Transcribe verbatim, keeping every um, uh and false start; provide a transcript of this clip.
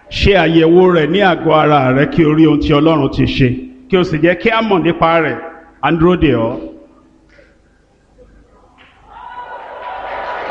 ṣe àyẹ̀wò rẹ̀ ní àgọ́ ara rẹ kí o rí ohun tí Ọlọ́run ti ṣe kí o sì jẹ́ kí a mọ̀ nípa rẹ̀. À ń dúró dè ọ́.